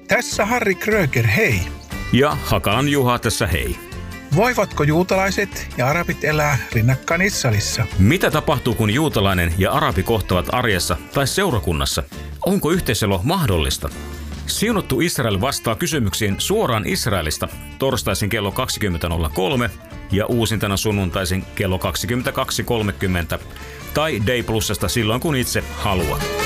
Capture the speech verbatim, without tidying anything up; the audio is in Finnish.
Tässä Harry Kröger, hei. Ja Hakaan Juha tässä hei. Voivatko juutalaiset ja arabit elää rinnakkain Israelissa? Mitä tapahtuu, kun juutalainen ja arabi kohtavat arjessa tai seurakunnassa? Onko yhteiselo mahdollista? Siunattu Israel vastaa kysymyksiin suoraan Israelista torstaisin kello kaksikymmentä nolla kolme ja uusintana sunnuntaisin kello kaksikymmentäkaksi kolmekymmentä tai Day Plusasta silloin kun itse haluat.